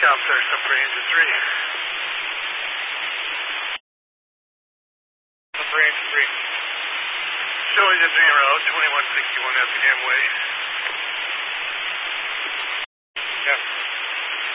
California Ranger 3. Ranger 3. Showing the 0, 2161 FPM Way.